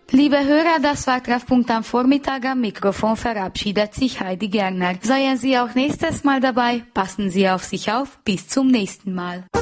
Liebe Hörer, das war Treffpunkt am Vormittag. Am Mikrofon verabschiedet sich Heidi Gerner. Seien Sie auch nächstes Mal dabei. Passen Sie auf sich auf. Bis zum nächsten Mal.